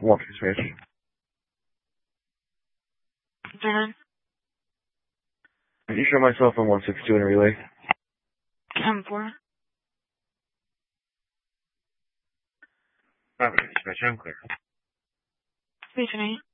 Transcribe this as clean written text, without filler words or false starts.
Walking switch. Turn on. Can you show myself on 162 in a relay? 10-4. Dispatch, I'm clear. Station 8.